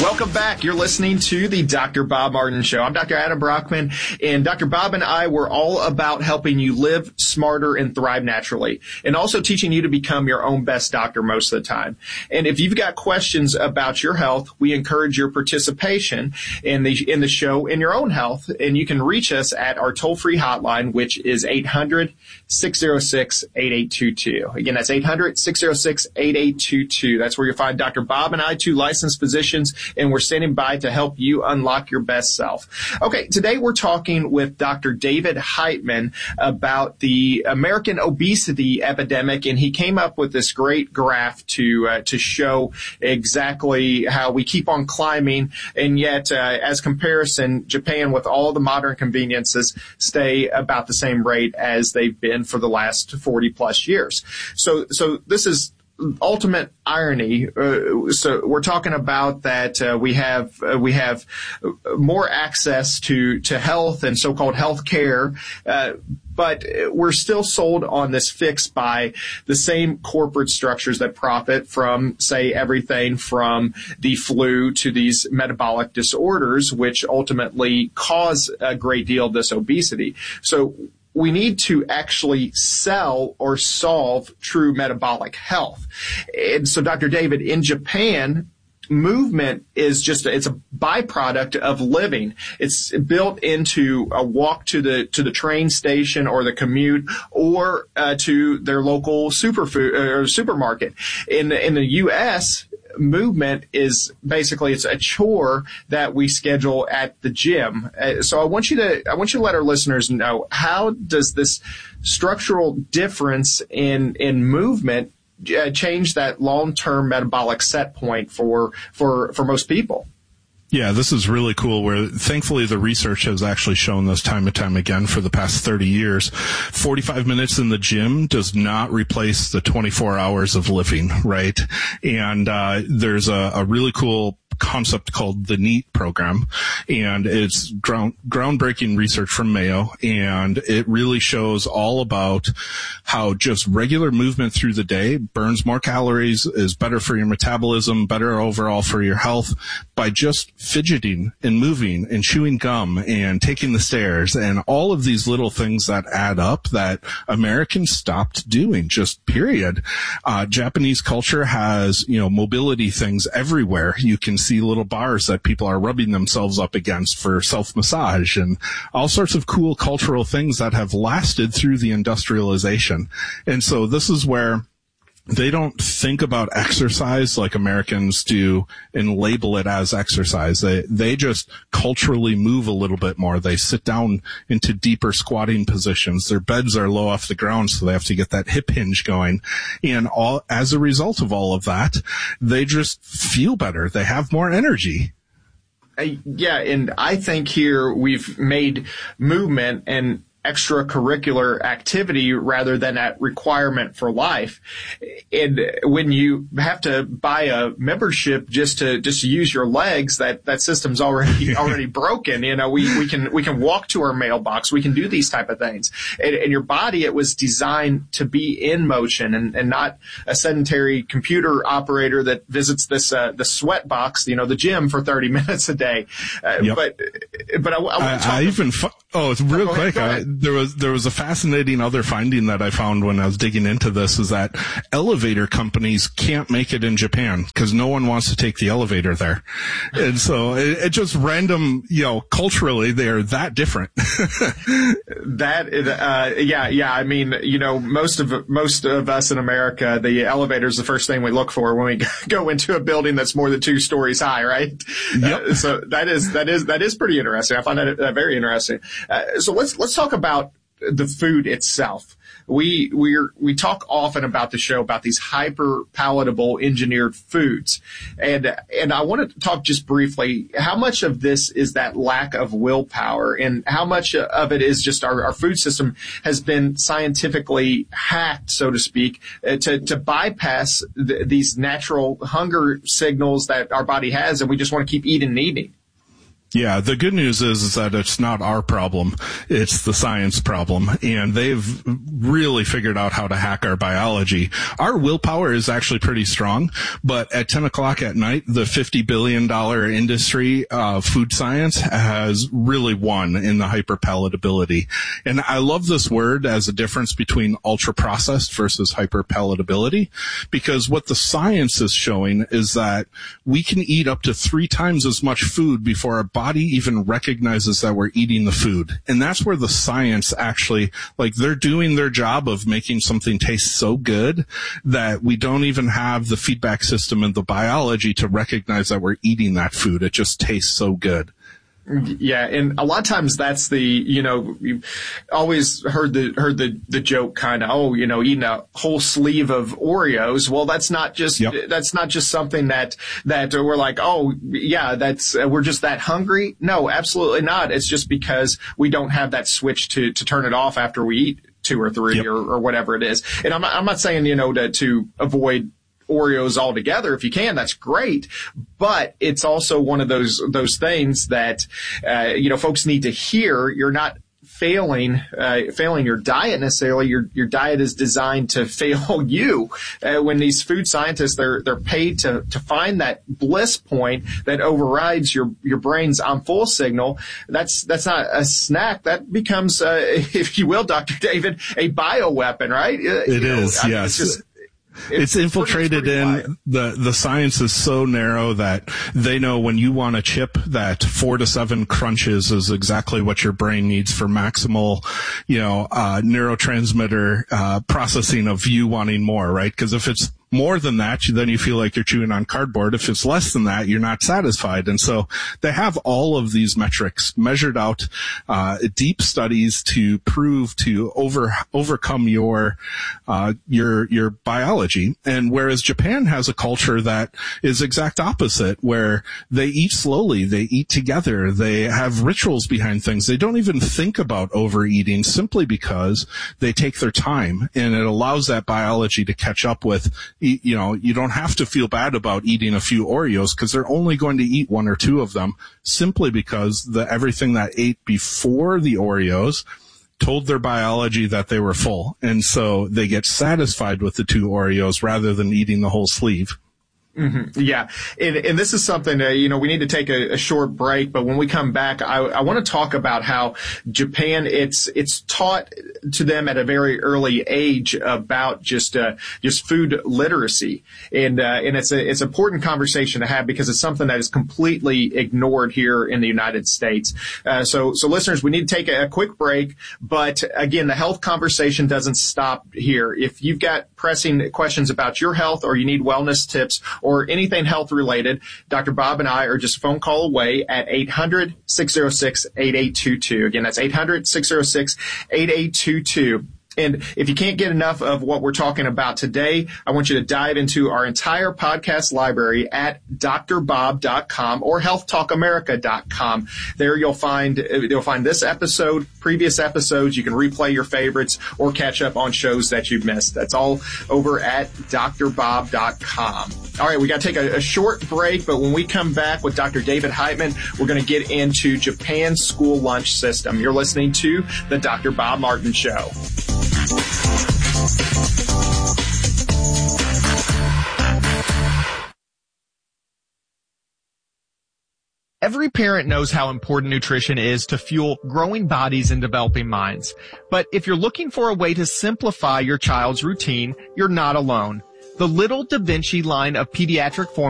Welcome back. You're listening to the Dr. Bob Martin Show. I'm Dr. Adam Brockman, and Dr. Bob and I were all about helping you live smarter and thrive naturally, and also teaching you to become your own best doctor most of the time. And if you've got questions about your health, we encourage your participation in the show in your own health, and you can reach us at our toll-free hotline, which is 800-606-8822. Again, that's 800-606-8822. That's where you'll find Dr. Bob and I, two licensed physicians, and we're standing by to help you unlock your best self. Okay, today we're talking with Dr. David Heitman about the American obesity epidemic, and he came up with this great graph to show exactly how we keep on climbing, and yet, as comparison, Japan, with all the modern conveniences, stay about the same rate as they've been for the last 40 plus years. So this is ultimate irony. So we're talking about that we have more access to health and so-called health care, but we're still sold on this fix by the same corporate structures that profit from, say, everything from the flu to these metabolic disorders, which ultimately cause a great deal of this obesity. So we need to actually sell or solve true metabolic health. And so, Dr. David, in Japan, movement is it's a byproduct of living. It's built into a walk to the train station or the commute or to their local supermarket. In the U.S., movement is basically, it's a chore that we schedule at the gym. So I want you to let our listeners know, how does this structural difference in movement change that long-term metabolic set point for most people? Yeah, this is really cool, where thankfully the research has actually shown this time and time again for the past 30 years. 45 minutes in the gym does not replace the 24 hours of living, right? And there's a really cool concept called the NEAT program, and it's groundbreaking research from Mayo, and it really shows all about how just regular movement through the day burns more calories, is better for your metabolism, better overall for your health, by just fidgeting and moving and chewing gum and taking the stairs and all of these little things that add up that Americans stopped doing, just period. Japanese culture has, mobility things everywhere. You can see little bars that people are rubbing themselves up against for self-massage and all sorts of cool cultural things that have lasted through the industrialization. And so this is where they don't think about exercise like Americans do and label it as exercise. They just culturally move a little bit more. They sit down into deeper squatting positions. Their beds are low off the ground, so they have to get that hip hinge going. And as a result of all of that, they just feel better. They have more energy. Yeah, and I think here we've made movement and extracurricular activity rather than that requirement for life. And when you have to buy a membership just to use your legs, that system's already broken. We can walk to our mailbox. We can do these type of things. And your body, it was designed to be in motion and not a sedentary computer operator that visits the sweat box, the gym for 30 minutes a day. Yep. But it's real quick. There was a fascinating other finding that I found when I was digging into this, is that elevator companies can't make it in Japan because no one wants to take the elevator there. And so it just random, culturally they're that different. Yeah. I mean, most of us in America, the elevator is the first thing we look for when we go into a building that's more than 2 stories high, right? Yep. So that is pretty interesting. I find that very interesting. So let's talk about the food itself. We talk often about the show about these hyper palatable engineered foods, and I want to talk just briefly, how much of this is that lack of willpower, and how much of it is just our food system has been scientifically hacked, so to speak, to bypass these natural hunger signals that our body has, and we just want to keep eating and eating. Yeah, the good news is that it's not our problem. It's the science problem. And they've really figured out how to hack our biology. Our willpower is actually pretty strong, but at 10 o'clock at night, the $50 billion industry of food science has really won in the hyperpalatability. And I love this word as a difference between ultra-processed versus hyperpalatability, because what the science is showing is that we can eat up to 3 times as much food before our body even recognizes that we're eating the food. And that's where the science actually, like, they're doing their job of making something taste so good that we don't even have the feedback system and the biology to recognize that we're eating that food. It just tastes so good. Yeah, and a lot of times that's the, you've always heard the joke kind of, eating a whole sleeve of Oreos. Well, that's not just something that we're like, oh yeah, we're just that hungry. No, absolutely not. It's just because we don't have that switch to turn it off after we eat 2 or 3 or whatever it is. And I'm not saying, to avoid Oreos altogether. If you can, that's great. But it's also one of those things that, folks need to hear. You're not failing your diet necessarily. Your diet is designed to fail you. When these food scientists, they're paid to find that bliss point that overrides your brain's I'm full signal. That's not a snack. That becomes, if you will, Dr. David, a bioweapon, right? It is, yes. It's infiltrated in the science is so narrow that they know when you want a chip that 4 to 7 crunches is exactly what your brain needs for maximal, neurotransmitter processing of you wanting more, right? Because if it's more than that, then you feel like you're chewing on cardboard. If it's less than that, you're not satisfied. And so they have all of these metrics measured out, deep studies to prove to overcome your biology. And whereas Japan has a culture that is exact opposite, where they eat slowly, they eat together, they have rituals behind things. They don't even think about overeating simply because they take their time, and it allows that biology to catch up with. You don't have to feel bad about eating a few Oreos because they're only going to eat 1 or 2 of them simply because everything that ate before the Oreos told their biology that they were full. And so they get satisfied with the 2 Oreos rather than eating the whole sleeve. Mm-hmm. Yeah. And this is something that, we need to take a short break, but when we come back, I want to talk about how Japan, it's taught to them at a very early age about just food literacy. And it's an important conversation to have because it's something that is completely ignored here in the United States. So listeners, we need to take a quick break, but again, the health conversation doesn't stop here. If you've got pressing questions about your health or you need wellness tips, or anything health related, Dr. Bob and I are just a phone call away at 800-606-8822. Again, that's 800-606-8822. And if you can't get enough of what we're talking about today, I want you to dive into our entire podcast library at drbob.com or healthtalkamerica.com. There you'll find this episode, previous episodes. You can replay your favorites or catch up on shows that you've missed. That's all over at drbob.com. All right, we got to take a short break, but when we come back with Dr. David Heitman, we're going to get into Japan's school lunch system. You're listening to The Dr. Bob Martin Show. Every parent knows how important nutrition is to fuel growing bodies and developing minds. But if you're looking for a way to simplify your child's routine, you're not alone. The Little Da Vinci line of pediatric formulas